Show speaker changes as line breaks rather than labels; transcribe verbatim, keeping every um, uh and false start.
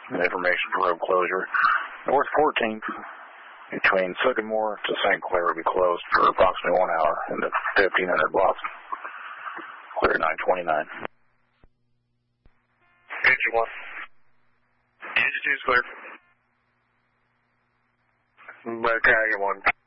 and information for road closure. North fourteenth between Sycamore to Saint Clair will be closed for approximately one hour in the fifteen hundred blocks. Clear nine twenty-nine.
Engine one. Engine two is clear. Okay, one.